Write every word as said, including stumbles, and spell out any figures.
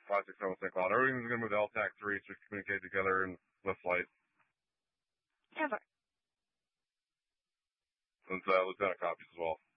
five six seven Saint Cloud. Everything's going to move to L T A C three so we can communicate together and lift flight. Ever. And uh, Lieutenant copies as well.